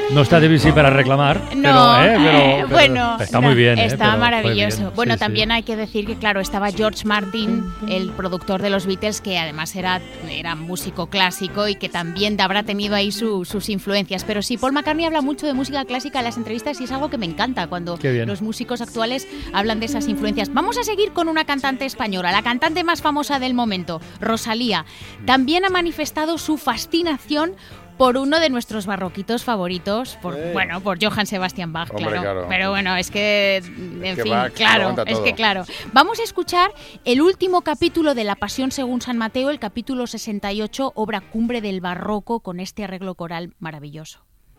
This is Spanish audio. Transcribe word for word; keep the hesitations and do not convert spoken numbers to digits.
No está Debussy para reclamar, no, pero, eh, pero, eh, pero bueno, está muy bien. Está eh, pero maravilloso. bien. Bueno, sí, también sí. hay que decir que, claro, estaba George Martin, el productor de los Beatles, que además era, era músico clásico y que también habrá tenido ahí su, sus influencias. Pero sí, Paul McCartney habla mucho de música clásica en las entrevistas y es algo que me encanta cuando los músicos actuales hablan de esas influencias. Vamos a seguir con una cantante española, la cantante más famosa del momento, Rosalía. También ha manifestado su fascinación por uno de nuestros barroquitos favoritos, por sí. bueno, por Johann Sebastian Bach, Hombre, claro. claro. Pero bueno, es que, en es que fin, Bach claro, lo es todo. que claro. Vamos a escuchar el último capítulo de La Pasión según San Mateo, el capítulo sesenta y ocho, obra cumbre del barroco, con este arreglo coral maravilloso.